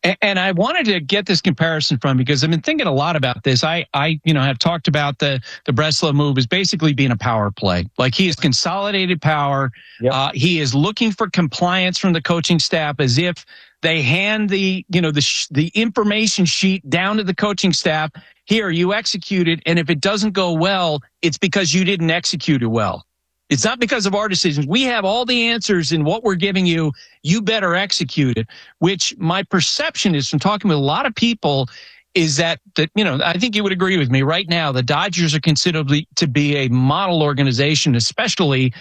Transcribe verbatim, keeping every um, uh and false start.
And I wanted to get this comparison from because I've been thinking a lot about this. I, I, you know, have talked about the the Breslow move as basically being a power play. Like he has consolidated power. Yep. Uh, he is looking for compliance from the coaching staff as if they hand the, you know, the sh- the information sheet down to the coaching staff. Here, you execute it, and if it doesn't go well, it's because you didn't execute it well. It's not because of our decisions. We have all the answers in what we're giving you. You better execute it, which my perception is from talking with a lot of people is that, that, you know, I think you would agree with me right now. The Dodgers are considered to be a model organization, especially